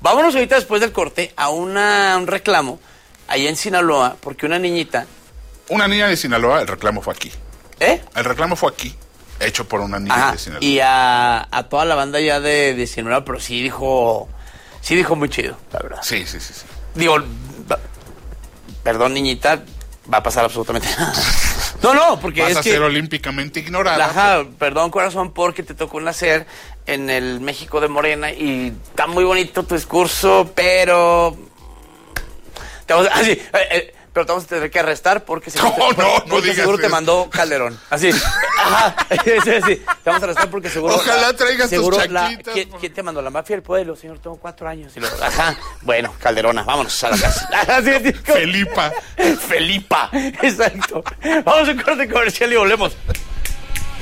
Vámonos ahorita después del corte a un reclamo allá en Sinaloa, porque una niñita... Una niña de Sinaloa, el reclamo fue aquí. ¿Eh? El reclamo fue aquí, hecho por una niña de Sinaloa. Y a toda la banda ya de Sinaloa, pero sí dijo muy chido, la verdad. Sí. Digo, perdón, niñita, va a pasar absolutamente nada. No, porque vas es a que... ser olímpicamente ignorada. Ajá, perdón, corazón, porque te tocó nacer en el México de Morena y está muy bonito tu discurso, pero... pero te vamos a tener que arrestar porque no digas seguro te eso. mandó Calderón. Así. Ajá. Sí. Te vamos a arrestar porque seguro... Ojalá traigas tus chaquitas. ¿Quién te mandó? La mafia del pueblo, señor, tengo 4 años. Y luego, ajá. Bueno, Calderona, vámonos a la casa. Felipa. Felipa. Exacto. Vamos a un corte comercial y volvemos.